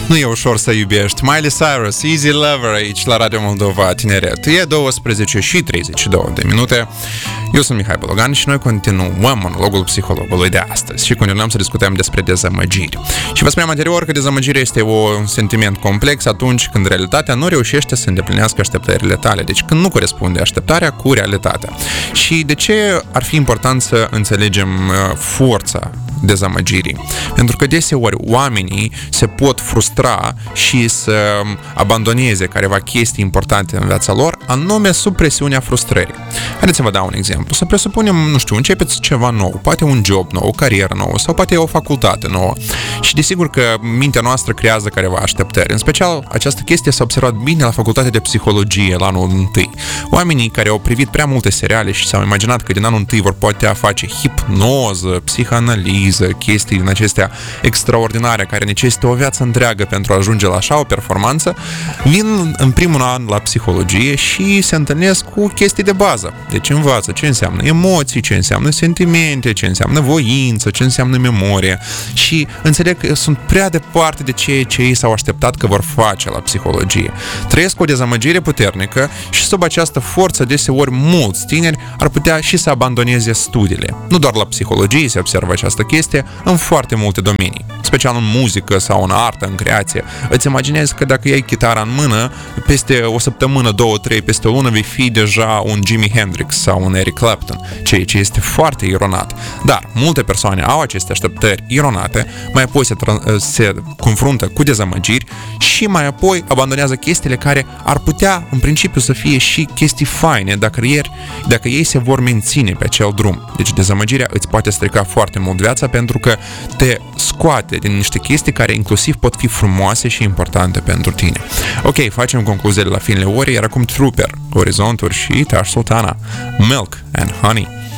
Nu e ușor să iubești. Miley Cyrus, Easy Lover aici la Radio Moldova Tineret. E 12 și 32 de minute. Eu sunt Mihai Bologan și noi continuăm monologul psihologului de astăzi și continuăm să discutăm despre dezamăgiri. Și vă spuneam anterior că dezamăgirea este un sentiment complex atunci când realitatea nu reușește să îndeplinească așteptările tale. Deci când nu corespunde așteptarea cu realitatea. Și de ce ar fi important să înțelegem forța dezamăgirii? Pentru că deseori oamenii se pot frustra și să abandoneze careva chestii importante în viața lor, anume sub presiunea frustrării. Haideți să vă dau un exemplu. Să presupunem, nu știu, începeți ceva nou, poate un job nou, o carieră nouă sau poate o facultate nouă. Și desigur că mintea noastră creează careva așteptări. În special, această chestie s-a observat bine la facultatea de psihologie la anul întâi. Oamenii care au privit prea multe seriale și s-au imaginat că din anul întâi vor putea face hipnoză, psihanaliză, chestii din acestea extraordinare care necesită o viață întreagă pentru a ajunge la așa o performanță, vin în primul an la psihologie și se întâlnesc cu chestii de bază. Deci învață ce înseamnă emoții, ce înseamnă sentimente, ce înseamnă voință, ce înseamnă memorie și înțeleg că sunt prea departe de ceea ce ei s-au așteptat că vor face la psihologie. Trăiesc o dezamăgire puternică și sub această forță deseori mulți tineri ar putea și să abandoneze studiile. Nu doar la psihologie se observă această chestie, în foarte multe domenii, special în muzică sau în artă, în creație. Îți imaginezi că dacă iei chitara în mână, peste o săptămână, 2-3, peste o lună vei fi deja un Jimi Hendrix sau un Eric Clapton, ceea ce este foarte ironat. Dar multe persoane au aceste așteptări ironate, mai apoi se confruntă cu dezamăgiri și mai apoi abandonează chestiile care ar putea, în principiu, să fie și chestii faine dacă ei se vor menține pe acel drum. Deci dezamăgirea îți poate strica foarte mult viața pentru că te scoate din niște chestii care inclusiv pot fi frumoase și importante pentru tine. Ok, facem concluziile la finele orei, iar acum Trooper, Orizonturi și Tash Sultana, Milk and Honey.